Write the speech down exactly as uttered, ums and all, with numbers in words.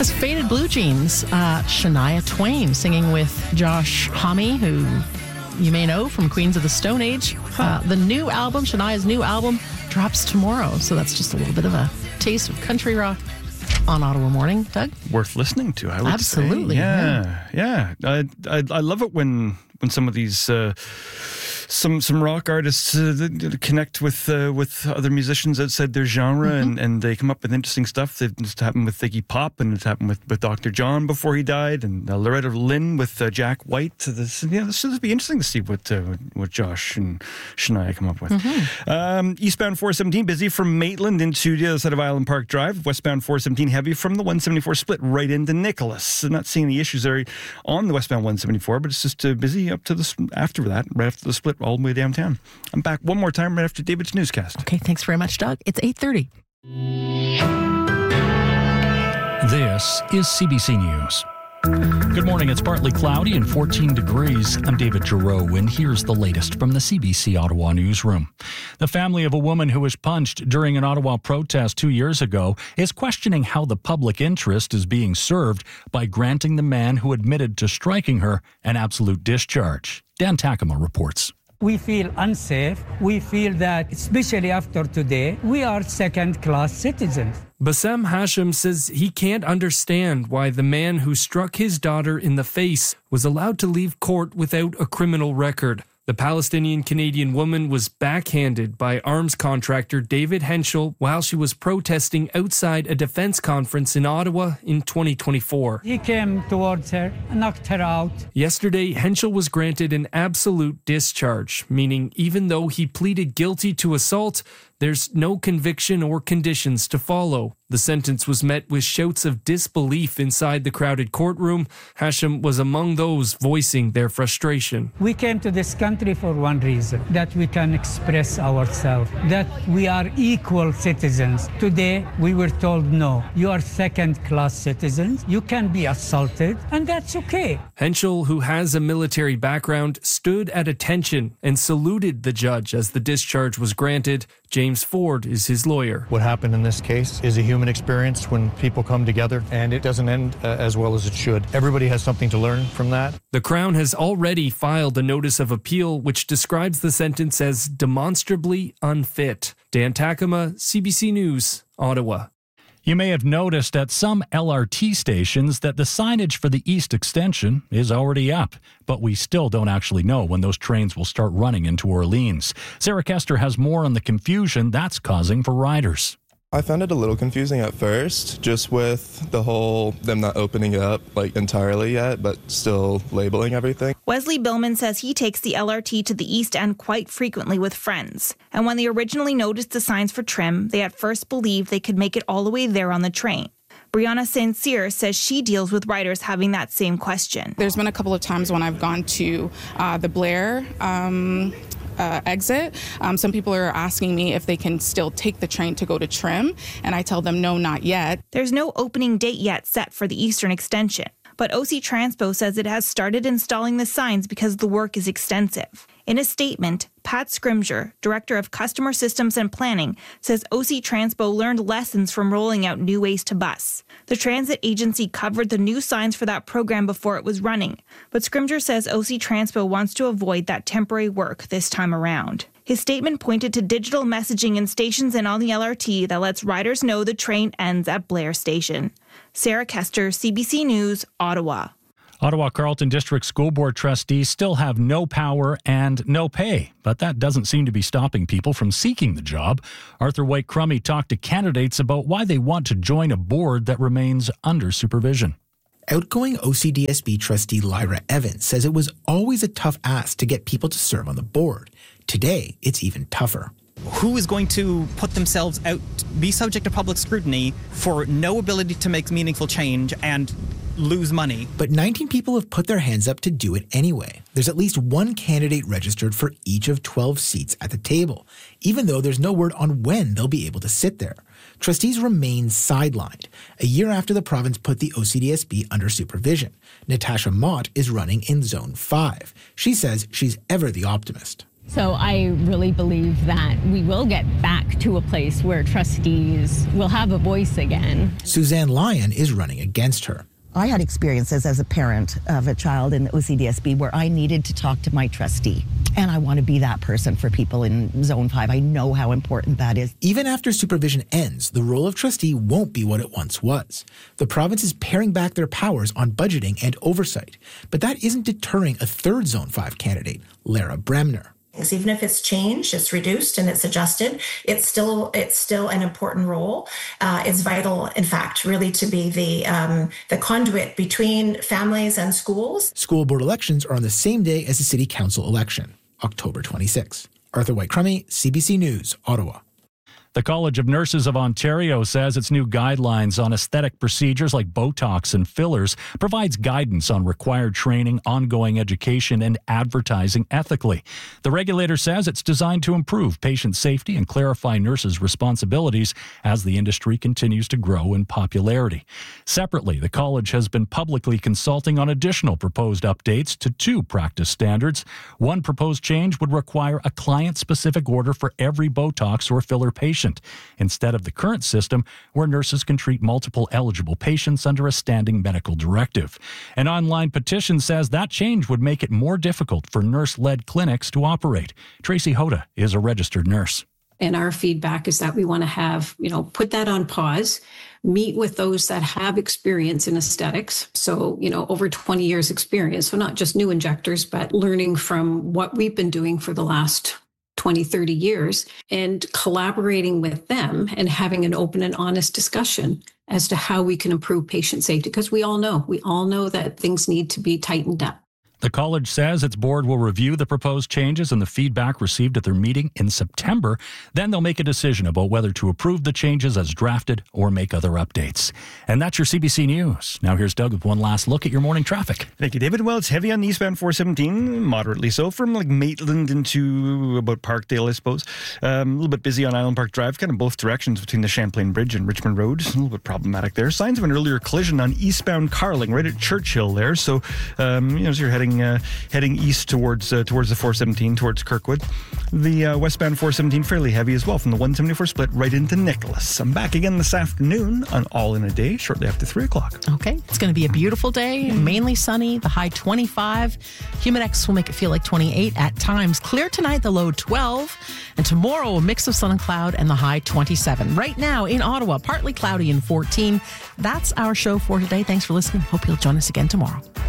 As Faded Blue Jeans, uh, Shania Twain singing with Josh Homme, who you may know from Queens of the Stone Age. Uh, the new album, Shania's new album, drops tomorrow. So that's just a little bit of a taste of country rock on Ottawa Morning. Doug? Worth listening to, I would Absolutely, say. Yeah, yeah. yeah. I, I I love it when when some of these uh, some some rock artists uh, connect with uh, with other musicians outside their genre, mm-hmm. and, and they come up with interesting stuff. It's happened with Iggy Pop, and it's happened with, with Doctor John before he died, and uh, Loretta Lynn with uh, Jack White. This, yeah, this would be interesting to see what uh, what Josh and Shania come up with. Mm-hmm. Um, eastbound four seventeen busy from Maitland into the other side of Island Park Drive. Westbound four seventeen heavy from the one seventy-four split right into Nicholas. I'm not seeing any issues there on the westbound one seventy-four, but it's just uh, busy up to the after that, right after the split, all the way downtown. I'm back one more time right after David's newscast. Okay, thanks very much, Doug. It's eight thirty. This is C B C News. Good morning. It's partly cloudy and fourteen degrees. I'm David Giroux, and here's the latest from the C B C Ottawa newsroom. The family of a woman who was punched during an Ottawa protest two years ago is questioning how the public interest is being served by granting the man who admitted to striking her an absolute discharge. Dan Takema reports. We feel unsafe. We feel that, especially after today, we are second-class citizens. Bassem Hashim says he can't understand why the man who struck his daughter in the face was allowed to leave court without a criminal record. The Palestinian-Canadian woman was backhanded by arms contractor David Henschel while she was protesting outside a defense conference in Ottawa in twenty twenty-four. He came towards her and knocked her out. Yesterday, Henschel was granted an absolute discharge, meaning even though he pleaded guilty to assault, there's no conviction or conditions to follow. The sentence was met with shouts of disbelief inside the crowded courtroom. Hashim was among those voicing their frustration. We came to this country for one reason, that we can express ourselves, that we are equal citizens. Today, we were told, no, you are second-class citizens, you can be assaulted, and that's okay. Henschel, who has a military background, stood at attention and saluted the judge as the discharge was granted. James Ford is his lawyer. What happened in this case is a human experience when people come together, and it doesn't end uh, as well as it should. Everybody has something to learn from that. The Crown has already filed a notice of appeal which describes the sentence as demonstrably unfit. Dan Takema, C B C News, Ottawa. You may have noticed at some L R T stations that the signage for the East Extension is already up, but we still don't actually know when those trains will start running into Orleans. Sarah Kester has more on the confusion that's causing for riders. I found it a little confusing at first, just with the whole them not opening it up like entirely yet, but still labeling everything. Wesley Billman says he takes the L R T to the East End quite frequently with friends. And when they originally noticed the signs for trim, they at first believed they could make it all the way there on the train. Brianna Saint Cyr says she deals with riders having that same question. There's been a couple of times when I've gone to uh, the Blair um, uh, exit. Um, some people are asking me if they can still take the train to go to Trim, and I tell them no, not yet. There's no opening date yet set for the Eastern Extension, but O C Transpo says it has started installing the signs because the work is extensive. In a statement, Pat Scrimger, Director of Customer Systems and Planning, says O C Transpo learned lessons from rolling out new ways to bus. The transit agency covered the new signs for that program before it was running, but Scrimger says O C Transpo wants to avoid that temporary work this time around. His statement pointed to digital messaging in stations and on the L R T that lets riders know the train ends at Blair Station. Sarah Kester, C B C News, Ottawa. Ottawa Carleton District School Board trustees still have no power and no pay, but that doesn't seem to be stopping people from seeking the job. Arthur White Crummey talked to candidates about why they want to join a board that remains under supervision. Outgoing O C D S B trustee Lyra Evans says it was always a tough ask to get people to serve on the board. Today, it's even tougher. Who is going to put themselves out, be subject to public scrutiny for no ability to make meaningful change and lose money? But nineteen people have put their hands up to do it anyway. There's at least one candidate registered for each of twelve seats at the table, even though there's no word on when they'll be able to sit there. Trustees remain sidelined, a year after the province put the O C D S B under supervision. Natasha Mott is running in Zone five. She says she's ever the optimist. So I really believe that we will get back to a place where trustees will have a voice again. Suzanne Lyon is running against her. I had experiences as a parent of a child in the O C D S B where I needed to talk to my trustee. And I want to be that person for people in Zone five. I know how important that is. Even after supervision ends, the role of trustee won't be what it once was. The province is paring back their powers on budgeting and oversight. But that isn't deterring a third Zone five candidate, Lara Bremner. Even if it's changed, it's reduced and it's adjusted, it's still it's still an important role. Uh, it's vital, in fact, really to be the um, the conduit between families and schools. School board elections are on the same day as the city council election, October twenty-sixth. Arthur White-Crummey, C B C News, Ottawa. The College of Nurses of Ontario says its new guidelines on aesthetic procedures like Botox and fillers provides guidance on required training, ongoing education, and advertising ethically. The regulator says it's designed to improve patient safety and clarify nurses' responsibilities as the industry continues to grow in popularity. Separately, the college has been publicly consulting on additional proposed updates to two practice standards. One proposed change would require a client-specific order for every Botox or filler patient, instead of the current system where nurses can treat multiple eligible patients under a standing medical directive. An online petition says that change would make it more difficult for nurse-led clinics to operate. Tracy Hoda is a registered nurse. And our feedback is that we want to have, you know, put that on pause, meet with those that have experience in aesthetics. So, you know, over twenty years experience. So not just new injectors, but learning from what we've been doing for the last twenty, thirty years and collaborating with them and having an open and honest discussion as to how we can improve patient safety. Because we all know, we all know that things need to be tightened up. The college says its board will review the proposed changes and the feedback received at their meeting in September. Then they'll make a decision about whether to approve the changes as drafted or make other updates. And that's your C B C News. Now here's Doug with one last look at your morning traffic. Thank you, David. Well, it's heavy on eastbound four seventeen, moderately so, from like Maitland into about Parkdale, I suppose. Um, a little bit busy on Island Park Drive, kind of both directions between the Champlain Bridge and Richmond Road. A little bit problematic there. Signs of an earlier collision on eastbound Carling, right at Churchill there. So, um, you know, as you're heading Uh, heading east towards uh, towards the four seventeen, towards Kirkwood. The uh, westbound four seventeen fairly heavy as well from the one seventy-four split right into Nicholas. I'm back again this afternoon on All in a Day, shortly after three o'clock. Okay, it's going to be a beautiful day, mainly sunny, the high twenty-five. Humidex will make it feel like twenty-eight at times. Clear tonight, the low twelve. And tomorrow, a mix of sun and cloud and the high twenty-seven. Right now in Ottawa, partly cloudy and fourteen. That's our show for today. Thanks for listening. Hope you'll join us again tomorrow.